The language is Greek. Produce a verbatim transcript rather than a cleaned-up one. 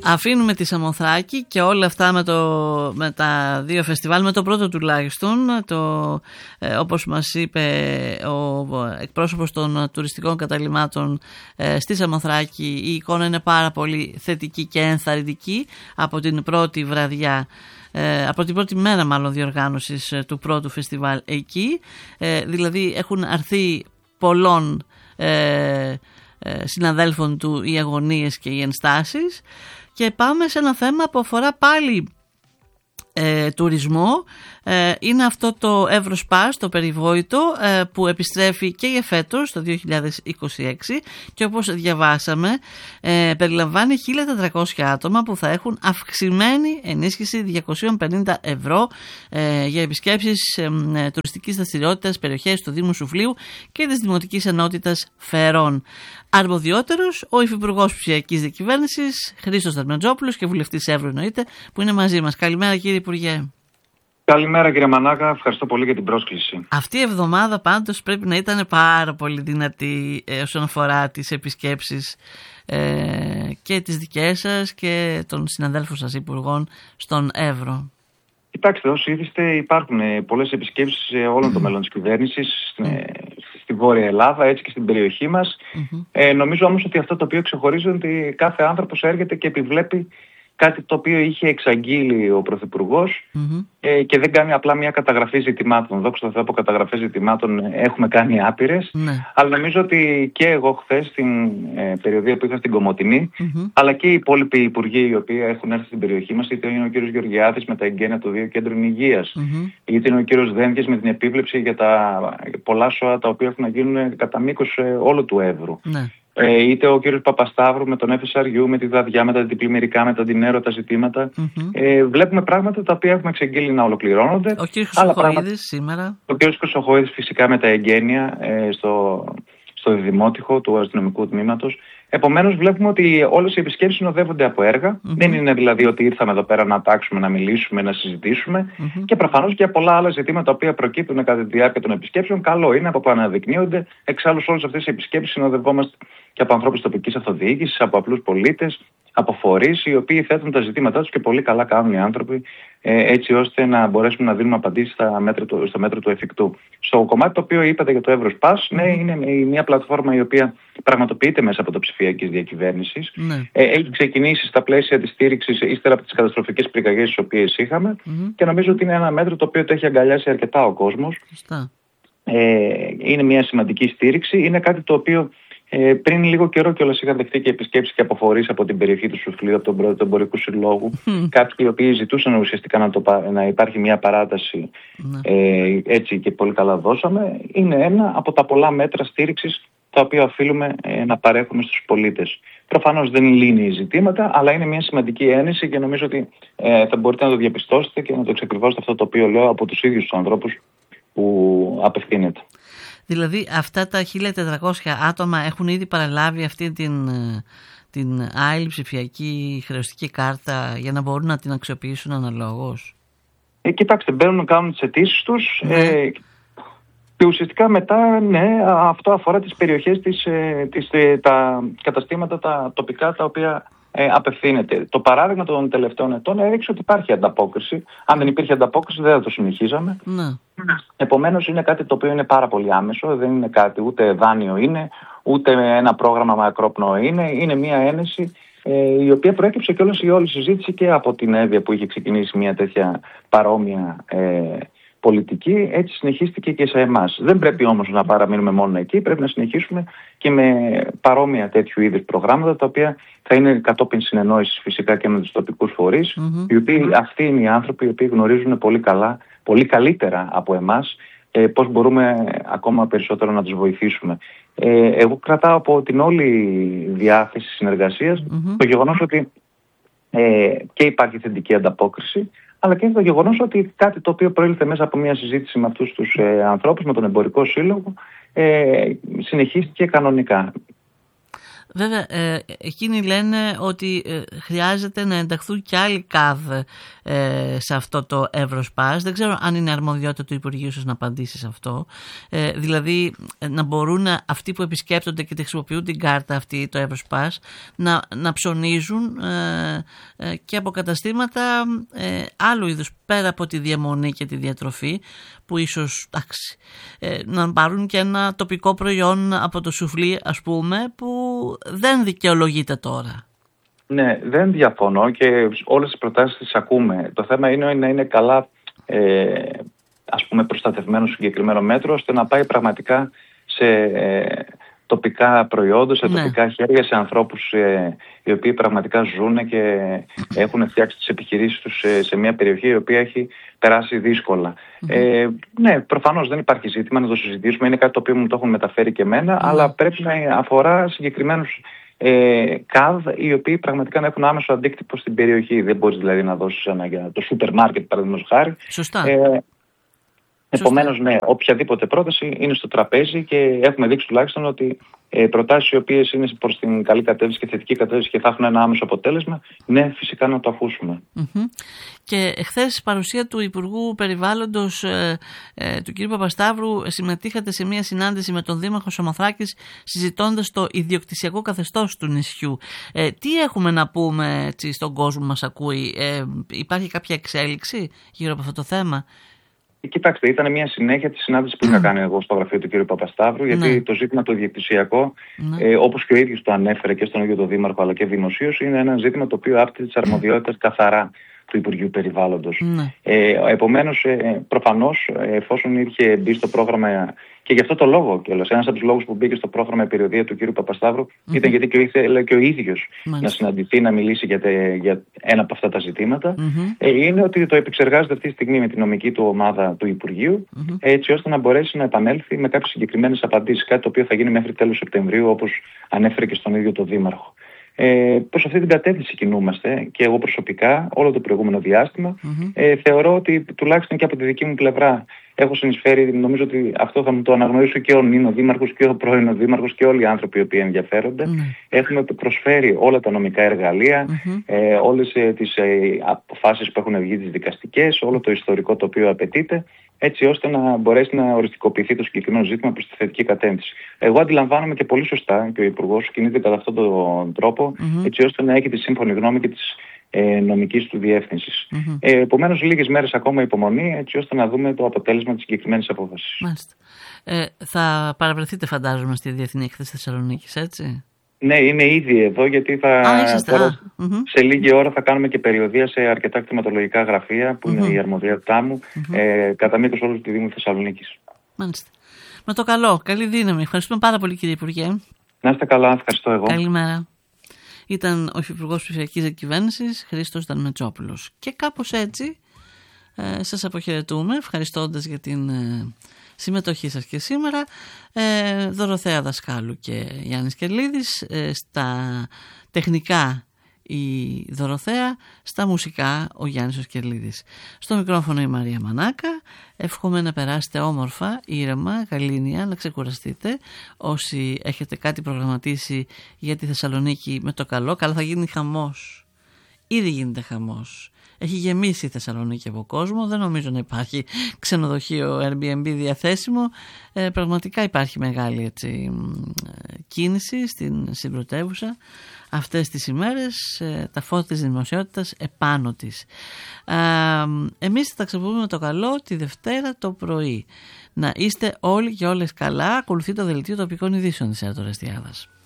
Αφήνουμε τη Σαμοθράκη και όλα αυτά με, το, με τα δύο φεστιβάλ, με το πρώτο τουλάχιστον, το, ε, όπως μας είπε ο εκπρόσωπος των τουριστικών καταλυμάτων ε, στη Σαμοθράκη, η εικόνα είναι πάρα πολύ θετική και ενθαρρυντική από την πρώτη βραδιά, ε, από την πρώτη μέρα μάλλον διοργάνωσης ε, του πρώτου φεστιβάλ εκεί, ε, δηλαδή έχουν αρθεί πολλών ε, συναδέλφων του οι αγωνίες και οι ενστάσεις. Και πάμε σε ένα θέμα που αφορά πάλι ε, τουρισμό. Ε, είναι αυτό το Εύροσπας, το περιβόητο, ε, που επιστρέφει και για φέτος το δύο χιλιάδες είκοσι έξι και όπως διαβάσαμε ε, περιλαμβάνει χίλια τετρακόσια άτομα που θα έχουν αυξημένη ενίσχυση διακόσια πενήντα ευρώ ε, για επισκέψεις ε, ε, τουριστικής δραστηριότητας περιοχές του Δήμου Σουφλίου και της Δημοτικής Ενότητας Φερών. Αρμοδιότερος ο Υφυπουργός Ψηφιακής Διακυβέρνησης Χρήστος Δερμετζόπουλος και βουλευτής Εύρου εννοείται, που είναι μαζί μας. Καλημέρα κύριε Υπουργέ. Καλημέρα κύριε Μανάκα, ευχαριστώ πολύ για την πρόσκληση. Αυτή η εβδομάδα πάντως πρέπει να ήταν πάρα πολύ δυνατή ε, όσον αφορά τις επισκέψεις ε, και τις δικές σας και των συναδέλφων σας υπουργών στον Εύρο. Κοιτάξτε, όσοι είδηστε υπάρχουν πολλές επισκέψεις σε όλο το μέλλον της κυβέρνησης, mm. στη Βόρεια Ελλάδα, έτσι και στην περιοχή μας. Mm-hmm. Ε, νομίζω όμως ότι αυτό το οποίο ξεχωρίζει είναι ότι κάθε άνθρωπος έρχεται και επιβλέπει κάτι το οποίο είχε εξαγγείλει ο Πρωθυπουργός mm-hmm. ε, και δεν κάνει απλά μια καταγραφή ζητημάτων. Δόξα τω Θεώ, από καταγραφές ζητημάτων έχουμε κάνει άπειρες. Mm-hmm. Αλλά νομίζω ότι και εγώ χθες στην ε, περιοδία που είχα στην Κομοτηνή, mm-hmm. αλλά και οι υπόλοιποι υπουργοί οι οποίοι έχουν έρθει στην περιοχή μας, είτε είναι ο κύριος Γεωργιάδης με τα εγγένεια των δύο κέντρων υγείας, mm-hmm. είτε είναι ο κύριος Δένδιας με την επίβλεψη για τα πολλά σώα τα οποία έχουν να γίνουν κατά μήκος ε, όλου του Εύρου. Mm-hmm. Ε, είτε ο κύριος Παπασταύρου με τον Εφ Ες Αρ Ιου, με τη Δαδιά, με τα διπλημμυρικά, με τα αντινέρωτα ζητήματα. Mm-hmm. Ε, βλέπουμε πράγματα τα οποία έχουμε εξαγγείλει να ολοκληρώνονται. Ο κύριος Χρυσοχοΐδης σήμερα. Ο κύριος Χρυσοχοΐδης φυσικά με τα εγγένεια ε, στο, στο Δημότυχο του αστυνομικού τμήματος. Επομένως βλέπουμε ότι όλες οι επισκέψεις συνοδεύονται από έργα. Mm-hmm. Δεν είναι δηλαδή ότι ήρθαμε εδώ πέρα να τάξουμε, να μιλήσουμε, να συζητήσουμε. Mm-hmm. Και προφανώς και πολλά άλλα ζητήματα τα οποία προκύπτουν κατά τη διάρκεια των επισκέψεων. Καλό είναι από που αναδεικνύονται. Εξάλλου σε όλες αυτές τις επισκέψεις συνοδευόμαστε και από ανθρώπους τοπικής αυτοδιοίκησης, από απλούς πολίτες, από φορείς οι οποίοι θέτουν τα ζητήματά τους και πολύ καλά κάνουν οι άνθρωποι ε, έτσι ώστε να μπορέσουμε να δίνουμε απαντήσεις στα μέτρα του, στο μέτρο του εφικτού. Στο κομμάτι το οποίο είπατε για το Εύροσπας, ναι, είναι μια πλατφόρμα η οποία πραγματοποιείται μέσα από το ψηφιακής διακυβέρνησης. Ναι. Ε, έχει ξεκινήσει στα πλαίσια της στήριξης ύστερα από τις καταστροφικές πυρκαγιές τις οποίες είχαμε mm-hmm. και νομίζω ότι είναι ένα μέτρο το οποίο το έχει αγκαλιάσει αρκετά ο κόσμος. Ε, είναι μια σημαντική στήριξη, είναι κάτι το οποίο Ε, πριν λίγο καιρό κιόλας είχαν δεχτεί και επισκέψεις και αποφορείς από την περιοχή του Σουφλίου, από τον πρόεδρο του Εμπορικού Συλλόγου. Mm. Κάποιοι οι οποίοι ζητούσαν ουσιαστικά να, το, να υπάρχει μια παράταση mm. ε, έτσι και πολύ καλά δώσαμε. Είναι ένα από τα πολλά μέτρα στήριξης τα οποία οφείλουμε ε, να παρέχουμε στους πολίτες. Προφανώς δεν λύνει ζητήματα, αλλά είναι μια σημαντική ένεση και νομίζω ότι ε, θα μπορείτε να το διαπιστώσετε και να το εξακριβώσετε αυτό το οποίο λέω από τους ίδιους τους ανθρώπους που απευθύνεται. Δηλαδή αυτά τα χίλια τετρακόσια άτομα έχουν ήδη παραλάβει αυτή την, την άειλη ψηφιακή χρεωστική κάρτα για να μπορούν να την αξιοποιήσουν αναλόγως. Ε, κοιτάξτε, μπαίνουν να κάνουν τις αιτήσεις τους ναι. ε, και ουσιαστικά μετά ναι, αυτό αφορά τις περιοχές, τις, τις, τα καταστήματα, τα τοπικά τα οποία ε, απευθύνεται. Το παράδειγμα των τελευταίων ετών έδειξε ότι υπάρχει ανταπόκριση. Αν δεν υπήρχε ανταπόκριση δεν θα το συνεχίζαμε. Ναι. Επομένως είναι κάτι το οποίο είναι πάρα πολύ άμεσο, δεν είναι κάτι ούτε δάνειο είναι, ούτε ένα πρόγραμμα μακρόπνοο είναι, είναι μια ένεση ε, η οποία προέκυψε κιόλας η όλη συζήτηση και από την ΕΒΙΑ που είχε ξεκινήσει μια τέτοια παρόμοια ε, πολιτική, έτσι συνεχίστηκε και σε εμάς. Δεν πρέπει όμως να παραμείνουμε μόνο εκεί, πρέπει να συνεχίσουμε και με παρόμοια τέτοιου είδους προγράμματα, τα οποία θα είναι κατόπιν συνεννόησης φυσικά και με τους τοπικούς φορείς, mm-hmm. οι οποίοι αυτοί είναι οι άνθρωποι οι οποίοι γνωρίζουν πολύ καλά, πολύ καλύτερα από εμάς, ε, πώς μπορούμε ακόμα περισσότερο να τους βοηθήσουμε. Ε, εγώ κρατάω από την όλη διάθεση συνεργασίας mm-hmm. το γεγονός ότι ε, και υπάρχει θετική ανταπόκριση, αλλά και το γεγονός ότι κάτι το οποίο προήλθε μέσα από μια συζήτηση με αυτούς τους ε, ανθρώπους, με τον Εμπορικό Σύλλογο, ε, συνεχίστηκε κανονικά. Βέβαια, ε, εκείνοι λένε ότι ε, χρειάζεται να ενταχθούν και άλλοι ΚΑΔ ε, σε αυτό το Ευρωσπάς. Δεν ξέρω αν είναι αρμοδιότητα του Υπουργείου σας να απαντήσει σε αυτό. Ε, δηλαδή, να μπορούν αυτοί που επισκέπτονται και τη χρησιμοποιούν την κάρτα αυτή, το Ευρωσπάς, να, να ψωνίζουν ε, ε, και από καταστήματα ε, άλλου είδους, πέρα από τη διαμονή και τη διατροφή, που ίσως εντάξει, ε, να πάρουν και ένα τοπικό προϊόν από το σουφλί, ας πούμε, που δεν δικαιολογείται τώρα. Ναι, δεν διαφωνώ και όλες τις προτάσεις τις ακούμε. Το θέμα είναι να είναι καλά ε, ας πούμε προστατευμένο συγκεκριμένο μέτρο, ώστε να πάει πραγματικά σε ε, τοπικά προϊόντα, σε ναι. τοπικά χέρια, σε ανθρώπους ε, οι οποίοι πραγματικά ζουν και έχουν φτιάξει τις επιχειρήσεις τους σε, σε μια περιοχή η οποία έχει περάσει δύσκολα. Mm-hmm. Ε, ναι, προφανώς δεν υπάρχει ζήτημα να το συζητήσουμε, είναι κάτι το οποίο μου το έχουν μεταφέρει και εμένα, mm-hmm. αλλά πρέπει να αφορά συγκεκριμένους ε, ΚΑΔ οι οποίοι πραγματικά να έχουν άμεσο αντίκτυπο στην περιοχή. Δεν μπορείς δηλαδή να δώσεις ένα για το σούπερ μάρκετ, παραδείγματος χάρη. Σωστά. Ε, Επομένως, ναι, οποιαδήποτε πρόταση είναι στο τραπέζι και έχουμε δείξει τουλάχιστον ότι ε, προτάσεις οι οποίες είναι προς την καλή κατεύθυνση και θετική κατεύθυνση και θα έχουν ένα άμεσο αποτέλεσμα, ναι, φυσικά να το ακούσουμε. Mm-hmm. Και χθες παρουσία του Υπουργού Περιβάλλοντος ε, ε, του κ. Παπασταύρου, συμμετείχατε σε μια συνάντηση με τον Δήμαρχο Σαμοθράκης συζητώντας το ιδιοκτησιακό καθεστώς του νησιού. Ε, τι έχουμε να πούμε έτσι, στον κόσμο που μας ακούει, ε, υπάρχει κάποια εξέλιξη γύρω από αυτό το θέμα? Κοιτάξτε, ήταν μια συνέχεια τη συνάντηση που είχα κάνει εγώ στο γραφείο του κ. Παπασταύρου, γιατί ναι. το ζήτημα το ιδιοκτησιακό, ναι. ε, όπως και ο ίδιος το ανέφερε και στον ίδιο τον Δήμαρχο, αλλά και δημοσίως, είναι ένα ζήτημα το οποίο άπτει της αρμοδιότητας καθαρά του Υπουργείου Περιβάλλοντος. Ναι. Ε, επομένως, ε, προφανώς, εφόσον είχε μπει στο πρόγραμμα, και γι' αυτό το λόγο κιόλας, ένας από τους λόγους που μπήκε στο πρόγραμμα η περιοδία του κ. Παπασταύρου, mm-hmm. ήταν γιατί και ήθελε και ο ίδιος Μάλιστα. να συναντηθεί, να μιλήσει για, τε, για ένα από αυτά τα ζητήματα. Mm-hmm. Ε, είναι ότι το επεξεργάζεται αυτή τη στιγμή με την νομική του ομάδα του Υπουργείου, mm-hmm. έτσι ώστε να μπορέσει να επανέλθει με κάποιες συγκεκριμένες απαντήσεις, κάτι το οποίο θα γίνει μέχρι τέλος Σεπτεμβρίου, όπως ανέφερε και στον ίδιο τον Δήμαρχο. Ε, προς αυτή την κατεύθυνση κινούμαστε και εγώ προσωπικά όλο το προηγούμενο διάστημα. Mm-hmm. Ε, θεωρώ ότι τουλάχιστον και από τη δική μου πλευρά έχω συνεισφέρει, νομίζω ότι αυτό θα μου το αναγνωρίσω και ο νυν ο Δήμαρχος και ο πρώην ο Δήμαρχος και όλοι οι άνθρωποι οι οποίοι ενδιαφέρονται. Mm-hmm. Έχουμε προσφέρει όλα τα νομικά εργαλεία, mm-hmm. ε, όλες ε, τις ε, αποφάσεις που έχουν βγει, τις δικαστικές, όλο το ιστορικό το οποίο απαιτείται, έτσι ώστε να μπορέσει να οριστικοποιηθεί το συγκεκριμένο ζήτημα προς τη θετική κατεύθυνση. Εγώ αντιλαμβάνομαι και πολύ σωστά και ο Υπουργός κινείται κατά αυτόν τον τρόπο, mm-hmm. έτσι ώστε να έχει τη σύμφωνη γνώμη και της ε, νομικής του διεύθυνσης. Mm-hmm. Ε, επομένως, λίγες μέρες ακόμα υπομονή, έτσι ώστε να δούμε το αποτέλεσμα της συγκεκριμένης απόφασης. Μάλιστα. Ε, θα παραβρεθείτε, φαντάζομαι, στη Διεθνή Έκθεση Θεσσαλονίκης, έτσι? Ναι, είμαι ήδη εδώ, γιατί θα, Α, τώρα, mm-hmm. σε λίγη ώρα θα κάνουμε και περιοδεία σε αρκετά κτηματολογικά γραφεία, που mm-hmm. είναι η αρμοδιότητά μου, mm-hmm. ε, κατά μήκος όλου του Δήμου Θεσσαλονίκης. Μάλιστα. Με το καλό. Καλή δύναμη. Ευχαριστούμε πάρα πολύ, κύριε Υπουργέ. Να είστε καλά, ευχαριστώ εγώ. Καλημέρα. Ήταν ο Υφυπουργός Ψηφιακής Διακυβέρνησης, Χρήστος Δανμετσόπουλος. Και κάπως έτσι ε, σας αποχαιρετούμε, ευχαριστώντας για την ε, συμμετοχή σας και σήμερα. Ε, Δωροθέα Δασκάλου και Γιάννης Κερλίδης, ε, στα τεχνικά η Δωροθέα, στα μουσικά ο Γιάννης ο Κερλίδης. Στο μικρόφωνο η Μαρία Μανάκα. Εύχομαι να περάσετε όμορφα, ήρεμα, γαλήνια, να ξεκουραστείτε. Όσοι έχετε κάτι προγραμματίσει για τη Θεσσαλονίκη, με το καλό, καλά θα γίνει χαμός. Ήδη γίνεται χαμός. Έχει γεμίσει η Θεσσαλονίκη από κόσμο. Δεν νομίζω να υπάρχει ξενοδοχείο Airbnb διαθέσιμο. Ε, πραγματικά υπάρχει μεγάλη έτσι, κίνηση στην, στην πρωτεύουσα αυτές τις ημέρες. Ε, τα φώτα της δημοσιότητας επάνω της. Ε, εμείς θα τα ξεπούμε με το καλό τη Δευτέρα το πρωί. Να είστε όλοι και όλες καλά. Ακολουθεί το δελτίο τοπικών ειδήσεων της Ερτορεστιάδας.